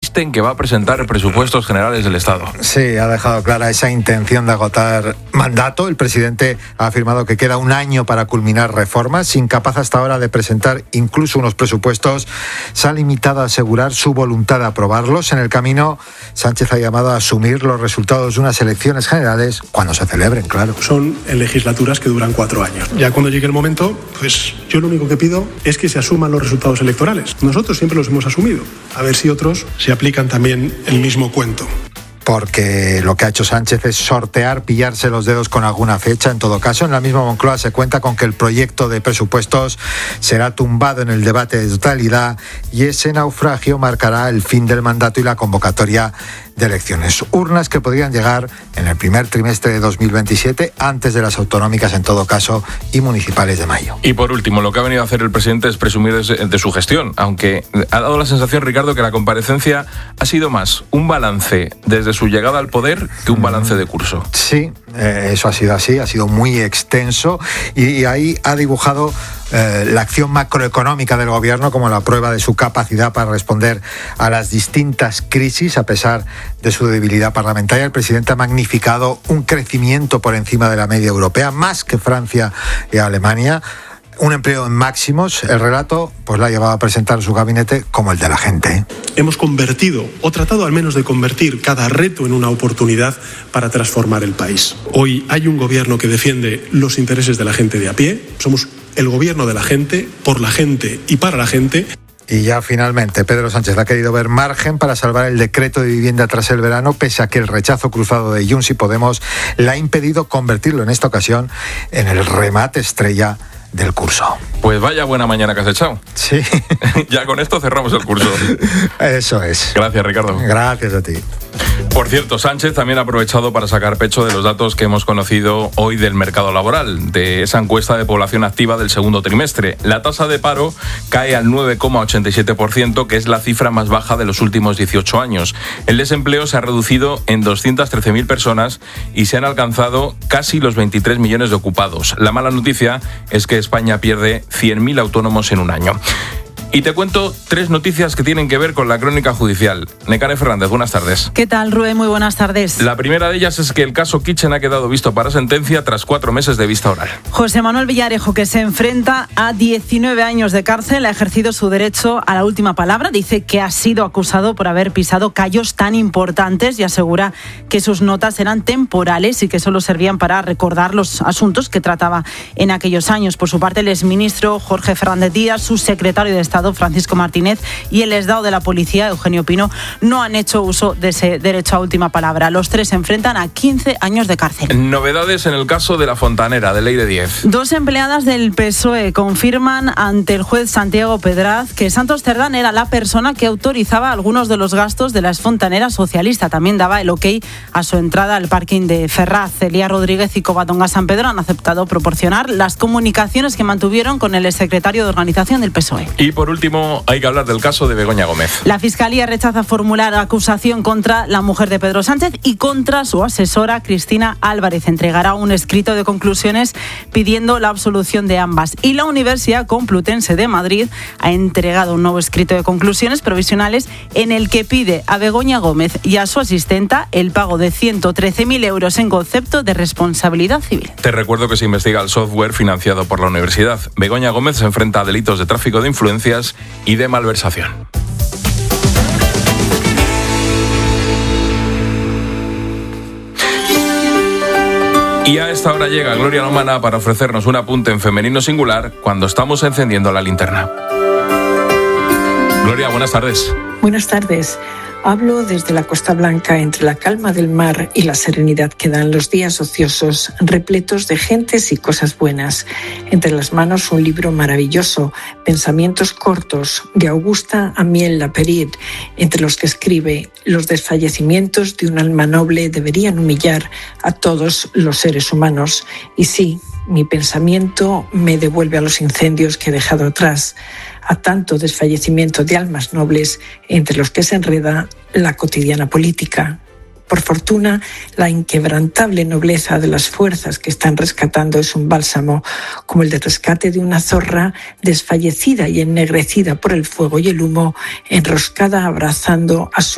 insiste en que va a presentar presupuestos generales del Estado. Sí, ha dejado clara esa intención de agotar mandato. El presidente ha afirmado que queda un año para culminar reformas. Incapaz hasta ahora de presentar incluso unos presupuestos, se ha limitado a asegurar su voluntad de aprobarlos. En el camino, Sánchez ha llamado a asumir los resultados de unas elecciones generales cuando se celebren, claro. Son legislaturas que duran 4 años. Ya cuando llegue el momento, pues yo lo único que pido es que se asuman los resultados electorales. Nosotros siempre los hemos asumido. A ver si otros se aplican también el mismo cuento. Porque lo que ha hecho Sánchez es sortear, pillarse los dedos con alguna fecha. En todo caso, en la misma Moncloa se cuenta con que el proyecto de presupuestos será tumbado en el debate de totalidad y ese naufragio marcará el fin del mandato y la convocatoria de elecciones. Urnas que podrían llegar en el primer trimestre de 2027, antes de las autonómicas en todo caso y municipales de mayo. Y por último, lo que ha venido a hacer el presidente es presumir de su gestión, aunque ha dado la sensación, Ricardo, que la comparecencia ha sido más un balance desde su llegada al poder que un balance de curso. Sí, eso ha sido así, ha sido muy extenso y ahí ha dibujado la acción macroeconómica del gobierno como la prueba de su capacidad para responder a las distintas crisis. A pesar de su debilidad parlamentaria, el presidente ha magnificado un crecimiento por encima de la media europea, más que Francia y Alemania, un empleo en máximos. El relato pues la ha llevado a presentar su gabinete como el de la gente. Hemos convertido, o tratado al menos de convertir, cada reto en una oportunidad para transformar el país. Hoy hay un gobierno que defiende los intereses de la gente de a pie. Somos el gobierno de la gente, por la gente y para la gente. Y ya finalmente, Pedro Sánchez ha querido ver margen para salvar el decreto de vivienda tras el verano, pese a que el rechazo cruzado de Junts y Podemos le ha impedido convertirlo en esta ocasión en el remate estrella del curso. Pues vaya buena mañana que has echado. Sí. Ya con esto cerramos el curso. Eso es. Gracias, Ricardo. Gracias a ti. Por cierto, Sánchez también ha aprovechado para sacar pecho de los datos que hemos conocido hoy del mercado laboral, de esa encuesta de población activa del segundo trimestre. La tasa de paro cae al 9,87%, que es la cifra más baja de los últimos 18 años. El desempleo se ha reducido en 213.000 personas y se han alcanzado casi los 23 millones de ocupados. La mala noticia es que España pierde 100.000 autónomos en un año. Y te cuento 3 noticias que tienen que ver con la crónica judicial. Nekane Fernández, buenas tardes. ¿Qué tal, Rubén? Muy buenas tardes. La primera de ellas es que el caso Kitchen ha quedado visto para sentencia tras 4 meses de vista oral. José Manuel Villarejo, que se enfrenta a 19 años de cárcel, ha ejercido su derecho a la última palabra. Dice que ha sido acusado por haber pisado callos tan importantes y asegura que sus notas eran temporales y que solo servían para recordar los asuntos que trataba en aquellos años. Por su parte, el exministro Jorge Fernández Díaz, su secretario de Estado Francisco Martínez y el exdao de la Policía, Eugenio Pino, no han hecho uso de ese derecho a última palabra. Los 3 se enfrentan a 15 años de cárcel. Novedades en el caso de la fontanera, de Ley de 10. 2 empleadas del PSOE confirman ante el juez Santiago Pedraz que Santos Cerdán era la persona que autorizaba algunos de los gastos de la exfontanera socialista. También daba el ok a su entrada al parking de Ferraz. Celia Rodríguez y Covadonga San Pedro han aceptado proporcionar las comunicaciones que mantuvieron con el exsecretario de organización del PSOE. Y por último, hay que hablar del caso de Begoña Gómez. La Fiscalía rechaza formular acusación contra la mujer de Pedro Sánchez y contra su asesora Cristina Álvarez. Entregará un escrito de conclusiones pidiendo la absolución de ambas. Y la Universidad Complutense de Madrid ha entregado un nuevo escrito de conclusiones provisionales en el que pide a Begoña Gómez y a su asistenta el pago de 113.000 euros en concepto de responsabilidad civil. Te recuerdo que se investiga el software financiado por la universidad. Begoña Gómez se enfrenta a delitos de tráfico de influencias y de malversación. Y a esta hora llega Gloria Lomana para ofrecernos un apunte en femenino singular cuando estamos encendiendo la linterna. Gloria, buenas tardes. Buenas tardes. Hablo desde la Costa Blanca, entre la calma del mar y la serenidad que dan los días ociosos, repletos de gentes y cosas buenas. Entre las manos un libro maravilloso, Pensamientos cortos, de Augusta Amiel Laperit, entre los que escribe: los desfallecimientos de un alma noble deberían humillar a todos los seres humanos. Y sí, mi pensamiento me devuelve a los incendios que he dejado atrás, a tanto desfallecimiento de almas nobles entre los que se enreda la cotidiana política. Por fortuna, la inquebrantable nobleza de las fuerzas que están rescatando es un bálsamo, como el de rescate de una zorra desfallecida y ennegrecida por el fuego y el humo, enroscada abrazando a su